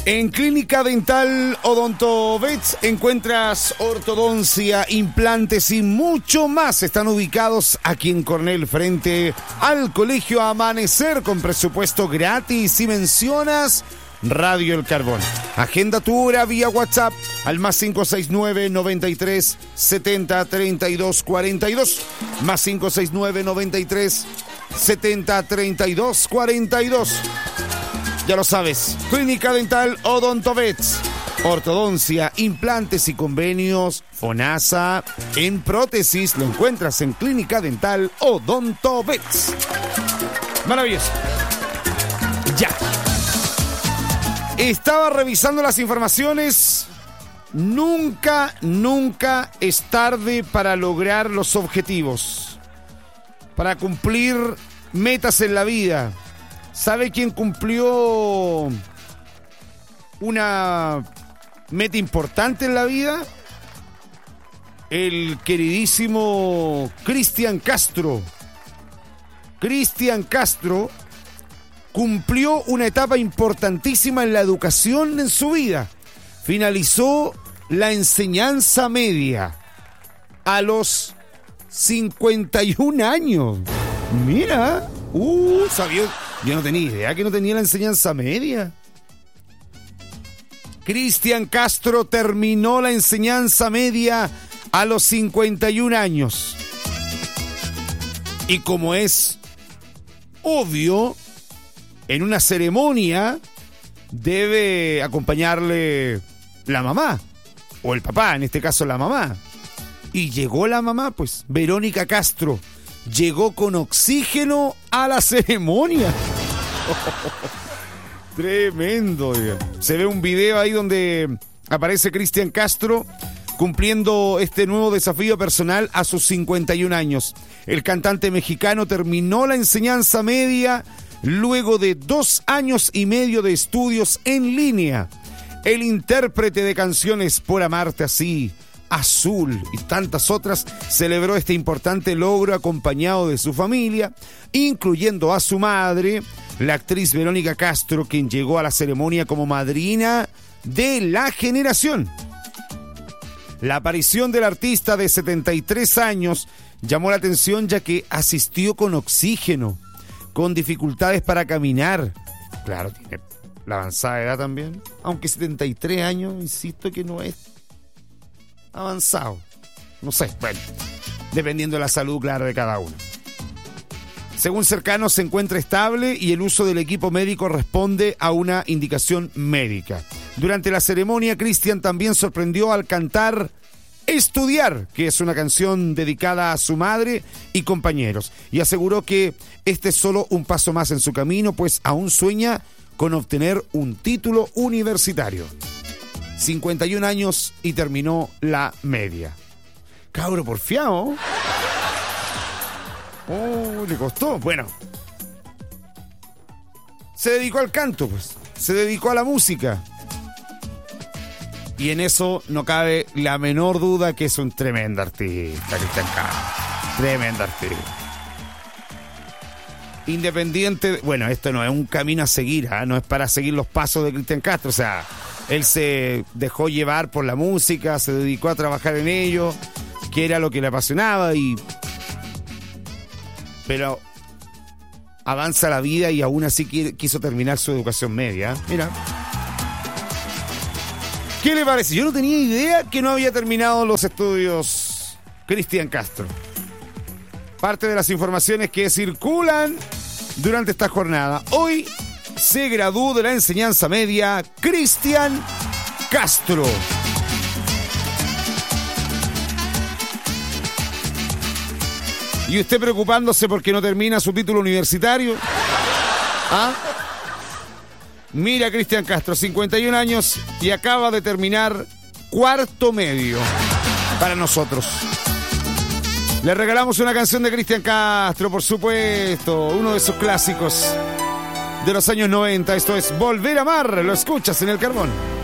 En Clínica Dental Odontobets encuentras ortodoncia, implantes y mucho más. Están ubicados aquí en Cornell, frente al Colegio Amanecer, con presupuesto gratis. Si mencionas Radio El Carbón, agenda tu hora vía WhatsApp al más 569 93 70 32 42, más 569 93 70 32 42. Ya lo sabes, Clínica Dental Odontobets, ortodoncia, implantes y convenios, FONASA, en prótesis, lo encuentras en Clínica Dental Odontobets. Maravilloso. Ya. Estaba revisando las informaciones. Nunca es tarde para lograr los objetivos, para cumplir metas en la vida. ¿Sabe quién cumplió una meta importante en la vida? El queridísimo Cristian Castro. Cristian Castro cumplió una etapa importantísima en la educación en su vida. Finalizó la enseñanza media a los 51 años. Mira, sabía. Yo no tenía idea que no tenía la enseñanza media. Cristian Castro terminó la enseñanza media a los 51 años. Y como es obvio, en una ceremonia debe acompañarle la mamá, o el papá, en este caso la mamá. Y llegó la mamá, pues, Verónica Castro. Llegó con oxígeno a la ceremonia. Tremendo. Se ve un video ahí donde aparece Cristian Castro cumpliendo este nuevo desafío personal a sus 51 años. El cantante mexicano terminó la enseñanza media luego de 2 años y medio de estudios en línea. El intérprete de canciones Por Amarte Así, Azul y tantas otras celebró este importante logro acompañado de su familia, incluyendo a su madre, la actriz Verónica Castro, quien llegó a la ceremonia como madrina de la generación. La aparición del artista de 73 años llamó la atención, ya que asistió con oxígeno, con dificultades para caminar. Claro, tiene la avanzada edad también, aunque 73 años, insisto que no es avanzado. No sé, bueno, dependiendo de la salud, claro, de cada uno. Según cercanos, se encuentra estable y el uso del equipo médico responde a una indicación médica. Durante la ceremonia, Cristian también sorprendió al cantar Estudiar, que es una canción dedicada a su madre y compañeros, y aseguró que este es solo un paso más en su camino, pues aún sueña con obtener un título universitario. 51 años y terminó la media. Cabro porfiado. Le costó. Bueno, se dedicó al canto, pues. Se dedicó a la música. Y en eso no cabe la menor duda que es un tremendo artista, Cristian Castro. Tremendo artista. Independiente, bueno, esto no es un camino a seguir, no es para seguir los pasos de Cristian Castro, o sea, él se dejó llevar por la música, se dedicó a trabajar en ello, que era lo que le apasionaba, pero avanza la vida y aún así quiso terminar su educación media. Mira. ¿Qué le parece? Yo no tenía idea que no había terminado los estudios Cristian Castro. Parte de las informaciones que circulan durante esta jornada. Hoy se graduó de la enseñanza media Cristian Castro. ¿Y usted preocupándose porque no termina su título universitario? Mira, Cristian Castro, 51 años y acaba de terminar cuarto medio para nosotros. Le regalamos una canción de Cristian Castro, por supuesto, uno de sus clásicos de los años 90. Esto es Volver a Amar, lo escuchas en El Carbón.